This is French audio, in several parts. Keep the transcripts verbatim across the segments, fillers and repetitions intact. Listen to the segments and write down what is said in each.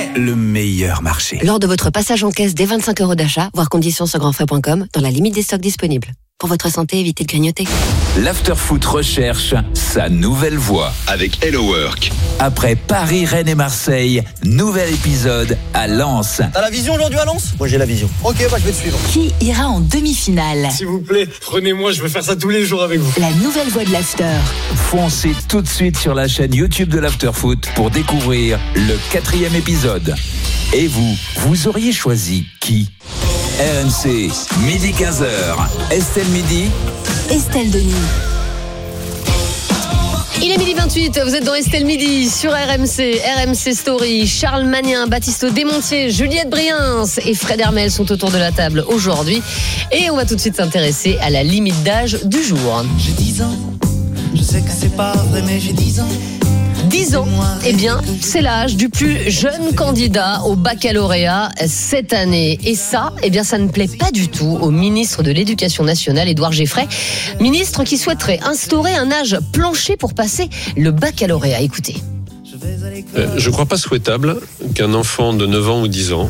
le meilleur marché. Lors de votre passage en caisse dès vingt-cinq euros d'achat, voir conditions sur grand frais point com, dans la limite des stocks disponibles. Pour votre santé, évitez de grignoter. L'Afterfoot recherche sa nouvelle voix. Avec Hello Work. Après Paris, Rennes et Marseille, nouvel épisode à Lens. T'as la vision aujourd'hui à Lens ? Moi j'ai la vision. Ok, bah je vais te suivre. Qui ira en demi-finale ? S'il vous plaît, prenez-moi, je veux faire ça tous les jours avec vous. La nouvelle voix de l'After. Foncez tout de suite sur la chaîne YouTube de l'Afterfoot pour découvrir le quatrième épisode. Et vous, vous auriez choisi qui ? R M C, midi quinze heures. Estelle Midi. Estelle Denis. Il est midi vingt-huit, vous êtes dans Estelle Midi sur R M C, R M C Story. Charles Magnin, Baptiste Desmontiers, Juliette Briens et Fred Hermel sont autour de la table aujourd'hui. Et on va tout de suite s'intéresser à la limite d'âge du jour. J'ai dix ans, je sais que c'est pas vrai mais j'ai dix ans. dix ans, eh bien, c'est l'âge du plus jeune candidat au baccalauréat cette année. Et ça, eh bien, ça ne plaît pas du tout au ministre de l'Éducation nationale, Édouard Geffray. Ministre qui souhaiterait instaurer un âge plancher pour passer le baccalauréat. Écoutez. Euh, je ne crois pas souhaitable qu'un enfant de neuf ans ou dix ans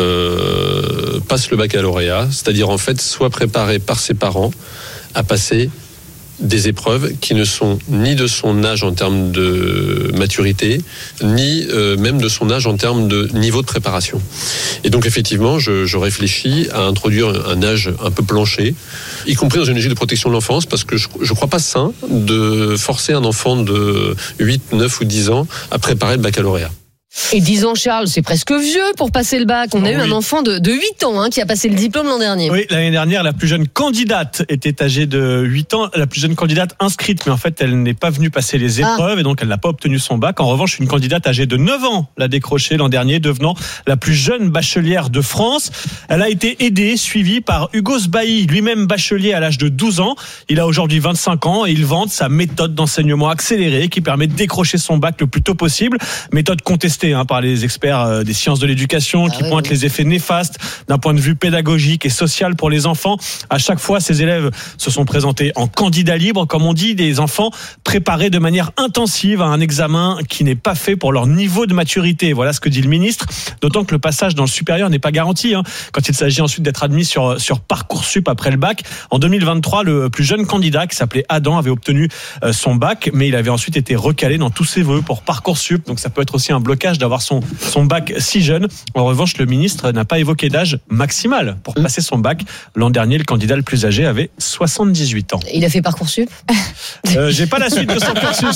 euh, passe le baccalauréat, c'est-à-dire en fait soit préparé par ses parents à passer des épreuves qui ne sont ni de son âge en termes de maturité, ni euh, même de son âge en termes de niveau de préparation. Et donc effectivement, je, je réfléchis à introduire un âge un peu plancher, y compris dans une logique de protection de l'enfance, parce que je ne crois pas sain de forcer un enfant de huit, neuf ou dix ans à préparer le baccalauréat. Et dix ans, Charles, c'est presque vieux pour passer le bac. On a oh, eu oui. un enfant de, de huit ans hein, qui a passé le diplôme l'an dernier. Oui, l'année dernière, la plus jeune candidate était âgée de huit ans. La plus jeune candidate inscrite, mais en fait, elle n'est pas venue passer les épreuves ah. et donc elle n'a pas obtenu son bac. En revanche, une candidate âgée de neuf ans l'a décroché l'an dernier, devenant la plus jeune bachelière de France. Elle a été aidée, suivie par Hugo Sbailly, lui-même bachelier à l'âge de douze ans. Il a aujourd'hui vingt-cinq ans et il vante sa méthode d'enseignement accéléré qui permet de décrocher son bac le plus tôt possible. Méthode contestée Hein, par les experts des sciences de l'éducation qui ah, pointent oui, oui. les effets néfastes d'un point de vue pédagogique et social pour les enfants. À chaque fois, ces élèves se sont présentés en candidats libres, comme on dit, des enfants préparés de manière intensive à un examen qui n'est pas fait pour leur niveau de maturité. Voilà ce que dit le ministre, d'autant que le passage dans le supérieur n'est pas garanti. Hein, quand il s'agit ensuite d'être admis sur, sur Parcoursup après le bac. En deux mille vingt-trois, le plus jeune candidat, qui s'appelait Adam, avait obtenu son bac, mais il avait ensuite été recalé dans tous ses vœux pour Parcoursup. Donc ça peut être aussi un blocage d'avoir son, son bac si jeune. En revanche, le ministre n'a pas évoqué d'âge maximal pour passer son bac. L'an dernier, le candidat le plus âgé avait soixante-dix-huit ans. Il a fait Parcoursup euh, J'ai pas la suite de son cursus.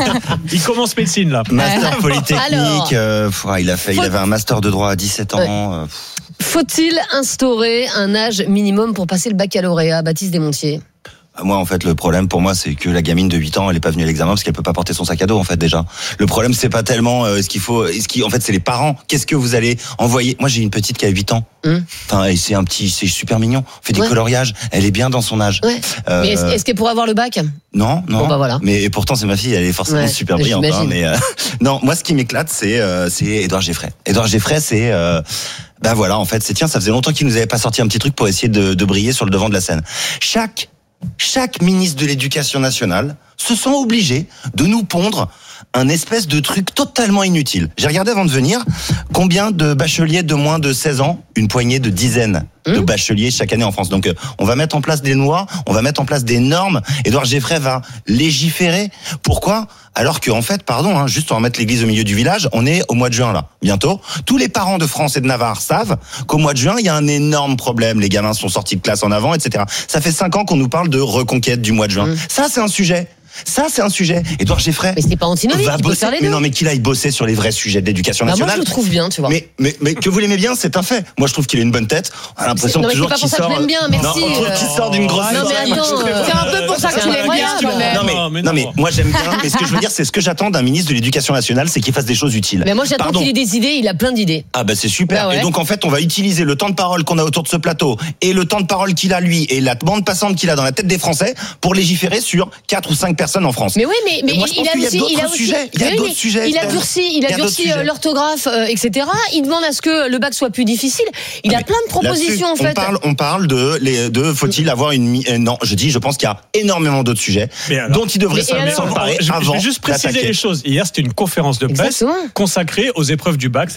Il commence médecine là. Master Polytechnique. Euh, il, a fait, Faut... il avait un master de droit à dix-sept ans. Ouais. Euh, Faut-il instaurer un âge minimum pour passer le baccalauréat, Baptiste Desmontiers ? Moi, en fait, le problème pour moi, c'est que la gamine de huit ans, elle est pas venue à l'examen parce qu'elle peut pas porter son sac à dos, en fait, déjà. Le problème, c'est pas tellement euh, ce qu'il faut, ce qui, en fait, c'est les parents. Qu'est-ce que vous allez envoyer ? Moi, j'ai une petite qui a huit ans. Mmh. Enfin, c'est un petit, c'est super mignon. On fait des ouais. coloriages. Elle est bien dans son âge. Ouais. Euh, mais est-ce, est-ce qu'elle pourrait avoir le bac ? Non, non. Bon, bah voilà. Mais et pourtant, c'est ma fille. Elle est forcément ouais, super brillante. Hein, mais euh, non, moi, ce qui m'éclate, c'est, euh, c'est Édouard Geffray. Édouard Geffray, c'est. Euh, ben voilà, en fait, c'est tiens, ça faisait longtemps qu'il nous avait pas sorti un petit truc pour essayer de, de briller sur le devant de la scène. Chaque Chaque ministre de l'Éducation nationale se sent obligé de nous pondre un espèce de truc totalement inutile. J'ai regardé avant de venir combien de bacheliers de moins de seize ans, une poignée de dizaines de bacheliers chaque année en France. Donc on va mettre en place des lois, on va mettre en place des normes. Édouard Geffray va légiférer. Pourquoi ? Alors qu'en fait, pardon, hein, juste en mettre l'église au milieu du village, on est au mois de juin là, bientôt. Tous les parents de France et de Navarre savent qu'au mois de juin, il y a un énorme problème. Les gamins sont sortis de classe en avant, et cetera. Ça fait cinq ans qu'on nous parle de reconquête du mois de juin. Mmh. Ça, c'est un sujet. Ça, c'est un sujet. Édouard Geffray. Mais c'est pas antinomique. Va bosser. Les deux. Mais non, mais qu'il aille bosser sur les vrais sujets de l'éducation bah nationale. Moi, je le trouve bien, tu vois. Mais, mais, mais que vous l'aimez bien, c'est un fait. Moi, je trouve qu'il a une bonne tête. On a l'impression non, toujours qu'il sort. C'est pas pour ça que je l'aime bien, merci. Non, euh... qu'il sort d'une grosse. Non, mais attends, euh... c'est un peu pour ça que tu l'aimes bien, quand même. Non, mais, non, mais, non, mais moi, j'aime bien. Mais ce que je veux dire, c'est ce que j'attends d'un ministre de l'Éducation nationale, c'est qu'il fasse des choses utiles. Mais moi, j'attends Pardon. qu'il ait des idées. Il a plein d'idées. Ah, bah, c'est super. Bah ouais. Et donc, en fait, on va utiliser le temps de parole qu'on a autour de ce plateau et le temps de parole qu'il a, lui, et la bande passante qu'il a dans la tête des Français pour légiférer sur quatre ou cinq personnes en France. Mais oui, mais, mais moi, il a aussi, il a aussi, sujets. Il y a d'autres sujets. Il a durci, il a durci l'orthographe, euh, et cetera. Il demande à ce que le bac soit plus difficile. Il ah a plein de propositions en fait. On parle, on parle de, les, de faut-il avoir une, euh, non, je dis, je pense qu'il y a énormément d'autres sujets alors, dont il devrait s'emparer avant. Je vais juste préciser les choses. Hier, c'était une conférence de presse Exactement. consacrée aux épreuves du bac.